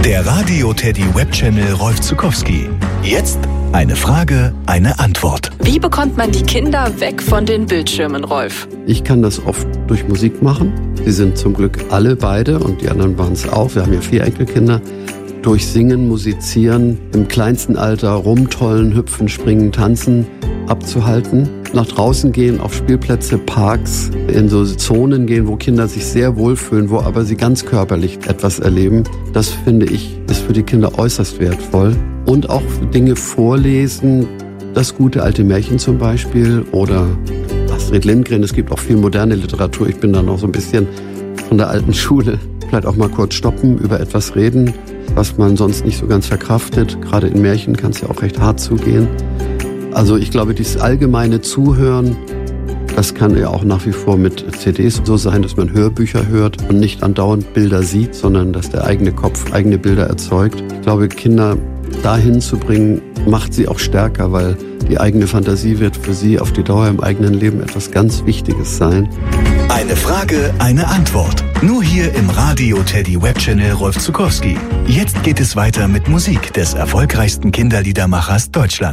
Der Radio Teddy Webchannel Rolf Zuckowski. Jetzt eine Frage, eine Antwort. Wie bekommt man die Kinder weg von den Bildschirmen, Rolf? Ich kann das oft durch Musik machen. Sie sind zum Glück alle beide und die anderen waren es auch. Wir haben ja 4 Enkelkinder. Durch Singen, Musizieren, im kleinsten Alter rumtollen, hüpfen, springen, tanzen abzuhalten. Nach draußen gehen, auf Spielplätze, Parks, in so Zonen gehen, wo Kinder sich sehr wohlfühlen, wo aber sie ganz körperlich etwas erleben. Das finde ich, ist für die Kinder äußerst wertvoll. Und auch Dinge vorlesen, das gute alte Märchen zum Beispiel oder Astrid Lindgren. Es gibt auch viel moderne Literatur. Ich bin da noch so ein bisschen von der alten Schule. Vielleicht auch mal kurz stoppen, über etwas reden, was man sonst nicht so ganz verkraftet. Gerade in Märchen kann es ja auch recht hart zugehen. Also ich glaube, dieses allgemeine Zuhören, das kann ja auch nach wie vor mit CDs so sein, dass man Hörbücher hört und nicht andauernd Bilder sieht, sondern dass der eigene Kopf eigene Bilder erzeugt. Ich glaube, Kinder dahin zu bringen, macht sie auch stärker, weil die eigene Fantasie wird für sie auf die Dauer im eigenen Leben etwas ganz Wichtiges sein. Eine Frage, eine Antwort. Nur hier im Radio Teddy Webchannel Rolf Zuckowski. Jetzt geht es weiter mit Musik des erfolgreichsten Kinderliedermachers Deutschlands.